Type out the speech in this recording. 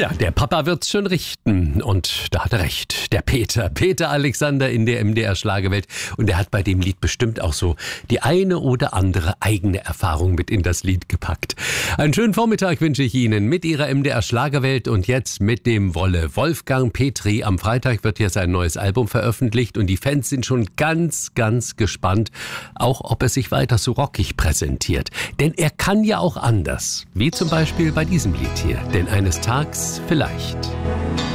Ja, der Papa wird's schon richten. Und da hat er recht. Der Peter Alexander in der MDR Schlagerwelt. Und er hat bei dem Lied bestimmt auch so die eine oder andere eigene Erfahrung mit in das Lied gepackt. Einen schönen Vormittag wünsche ich Ihnen mit Ihrer MDR Schlagerwelt und jetzt mit dem Wolle. Wolfgang Petri. Am Freitag wird ja sein neues Album veröffentlicht und die Fans sind schon ganz, ganz gespannt, auch ob er sich weiter so rockig präsentiert. Denn er kann ja auch anders. Wie zum Beispiel bei diesem Lied hier. Denn eines Tages vielleicht.